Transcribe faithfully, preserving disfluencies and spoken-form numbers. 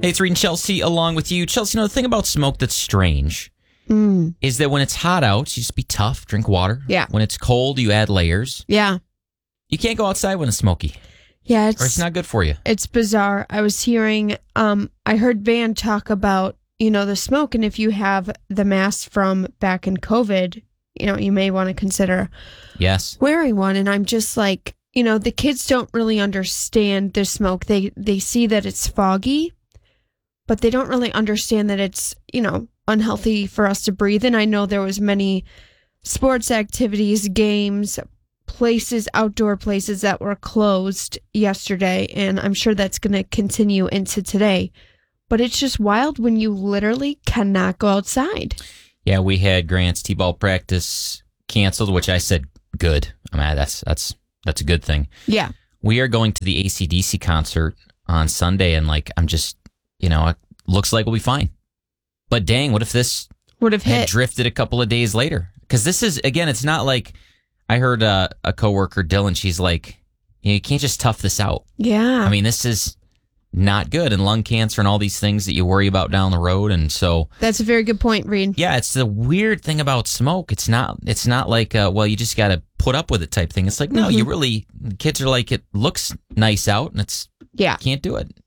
Hey, it's Reed and Chelsea along with you. Chelsea, you know, the thing about smoke that's strange mm. is that when it's hot out, you just be tough, drink water. Yeah. When it's cold, you add layers. Yeah. You can't go outside when it's smoky. Yeah, it's, or it's not good for you. It's bizarre. I was hearing, um, I heard Van talk about, you know, the smoke, and if you have the mask from back in COVID, you know, you may want to consider yes. wearing one. And I'm just like, you know, the kids don't really understand the smoke. They they see that it's foggy, but they don't really understand that it's, you know, unhealthy for us to breathe. And I know there was many sports activities, games, places, outdoor places that were closed yesterday, and I'm sure that's going to continue into today. But it's just wild when you literally cannot go outside. Yeah, we had Grant's T-ball practice canceled, which I said good. I mean, that's that's that's a good thing. Yeah. We are going to the A C D C concert on Sunday, and like I'm just, you know, it looks like we'll be fine. But dang, what if this would have had hit drifted a couple of days later? Because this is, again, it's not like I heard uh, a coworker, Dylan, she's like, you know, you can't just tough this out. Yeah. I mean, this is not good. And lung cancer and all these things that you worry about down the road. And so that's a very good point, Reed. Yeah, it's the weird thing about smoke. It's not It's not like, uh, well, you just got to put up with it type thing. It's like, no, mm-hmm. you really, kids are like, it looks nice out and it's, yeah, can't do it.